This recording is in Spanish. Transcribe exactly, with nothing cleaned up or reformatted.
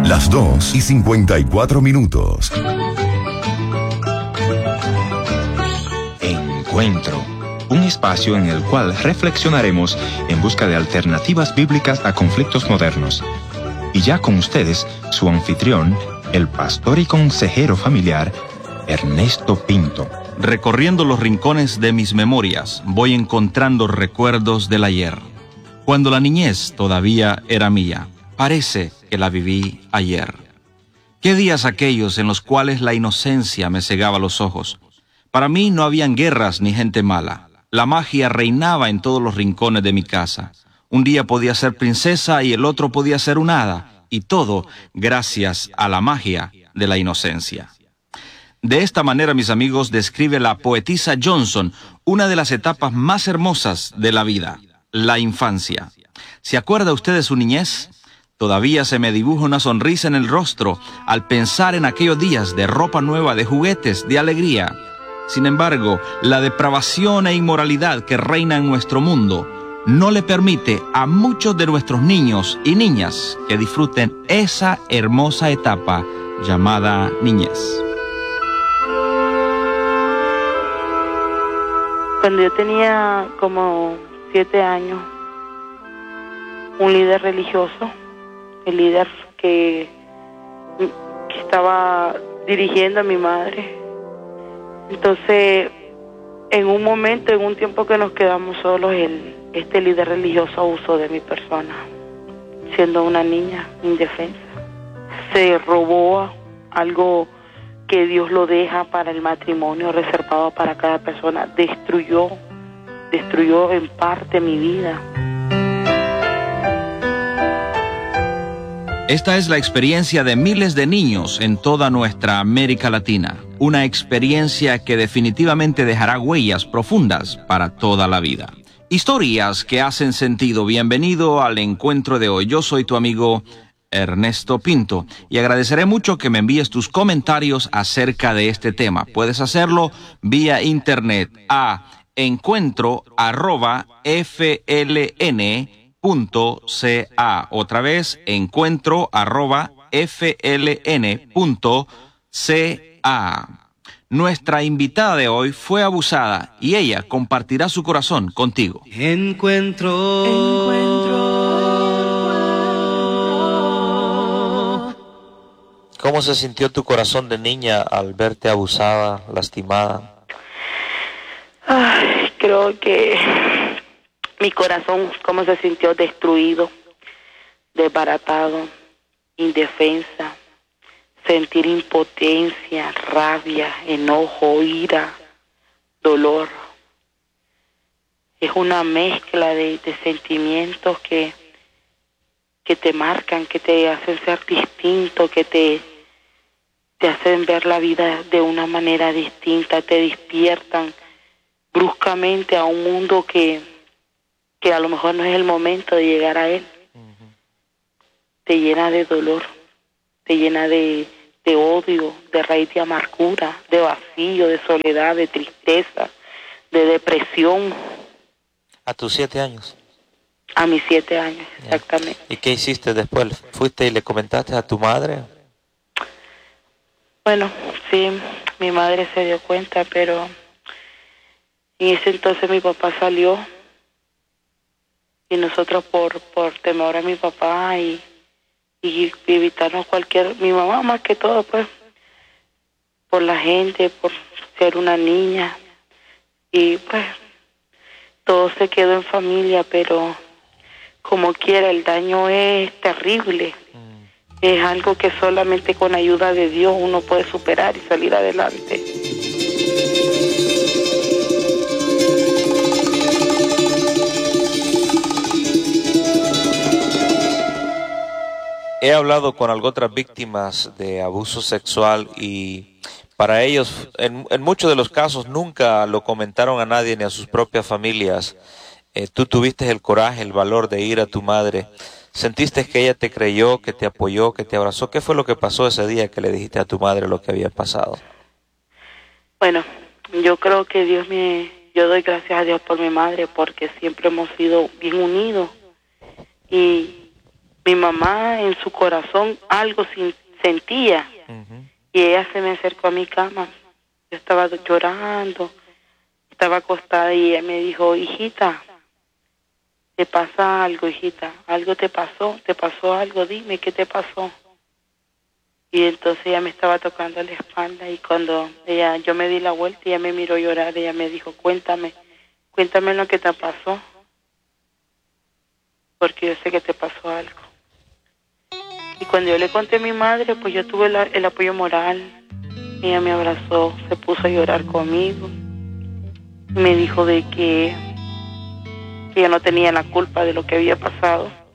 Las dos y cincuenta y cuatro minutos. Encuentro. Un espacio en el cual reflexionaremos en busca de alternativas bíblicas a conflictos modernos. Y ya con ustedes, su anfitrión, el pastor y consejero familiar, Ernesto Pinto. Recorriendo los rincones de mis memorias, voy encontrando recuerdos del ayer. Cuando la niñez todavía era mía, parece que la viví ayer. ¿Qué días aquellos en los cuales la inocencia me cegaba los ojos? Para mí no habían guerras ni gente mala. La magia reinaba en todos los rincones de mi casa. Un día podía ser princesa y el otro podía ser un hada, y todo gracias a la magia de la inocencia. De esta manera, mis amigos, describe la poetisa Johnson una de las etapas más hermosas de la vida, la infancia. ¿Se acuerda usted de su niñez? Todavía se me dibuja una sonrisa en el rostro al pensar en aquellos días de ropa nueva, de juguetes, de alegría. Sin embargo, la depravación e inmoralidad que reina en nuestro mundo no le permite a muchos de nuestros niños y niñas que disfruten esa hermosa etapa llamada niñez. Cuando yo tenía como siete años, un líder religioso, el líder que, que estaba dirigiendo a mi madre, entonces, en un momento, en un tiempo que nos quedamos solos, el, este líder religioso abusó de mi persona, siendo una niña indefensa. Se robó algo que Dios lo deja para el matrimonio, reservado para cada persona. Destruyó, destruyó en parte mi vida. Esta es la experiencia de miles de niños en toda nuestra América Latina. Una experiencia que definitivamente dejará huellas profundas para toda la vida. Historias que hacen sentido. Bienvenido al encuentro de hoy. Yo soy tu amigo Ernesto Pinto y agradeceré mucho que me envíes tus comentarios acerca de este tema. Puedes hacerlo vía internet a encuentro arroba fln punto ca. Otra vez, encuentro arroba fln punto ca. Nuestra invitada de hoy fue abusada y ella compartirá su corazón contigo. Encuentro. Encuentro. ¿Cómo se sintió tu corazón de niña al verte abusada, lastimada? Ay, creo que mi corazón, cómo se sintió destruido, desbaratado, indefensa, sentir impotencia, rabia, enojo, ira, dolor. Es una mezcla de, de sentimientos que, que te marcan, que te hacen ser distinto, que te, te hacen ver la vida de una manera distinta, te despiertan bruscamente a un mundo que, que a lo mejor no es el momento de llegar a él. Uh-huh. Te llena de dolor, te llena de, de odio, de raíz de amargura, de vacío, de soledad, de tristeza, de depresión. ¿A tus siete años? A mis siete años, exactamente. ¿Y qué hiciste después? ¿Fuiste y le comentaste a tu madre? Bueno, sí, mi madre se dio cuenta, pero en ese entonces mi papá salió y nosotros por, por temor a mi papá y, y evitarnos cualquier, mi mamá más que todo, pues, por la gente, por ser una niña, y pues todo se quedó en familia, pero como quiera el daño es terrible. Mm. Es algo que solamente con ayuda de Dios uno puede superar y salir adelante. He hablado con algunas otras víctimas de abuso sexual y para ellos, en, en muchos de los casos, nunca lo comentaron a nadie ni a sus propias familias. Eh, tú tuviste el coraje, el valor de ir a tu madre. ¿Sentiste que ella te creyó, que te apoyó, que te abrazó? ¿Qué fue lo que pasó ese día que le dijiste a tu madre lo que había pasado? Bueno, yo creo que Dios me... Yo doy gracias a Dios por mi madre porque siempre hemos sido bien unidos y Mi mamá en su corazón algo sin, sentía. Uh-huh. Y ella se me acercó a mi cama. Yo estaba llorando, estaba acostada y ella me dijo, hijita, ¿te pasa algo, hijita? ¿Algo te pasó? ¿Te pasó algo? Dime, ¿qué te pasó? Y entonces ella me estaba tocando la espalda y cuando ella, yo me di la vuelta y ella me miró llorar, ella me dijo, cuéntame, cuéntame lo que te pasó, porque yo sé que te pasó algo. Y cuando yo le conté a mi madre, pues yo tuve la, el apoyo moral. Ella me abrazó, se puso a llorar conmigo. Me dijo de que, que yo no tenía la culpa de lo que había pasado.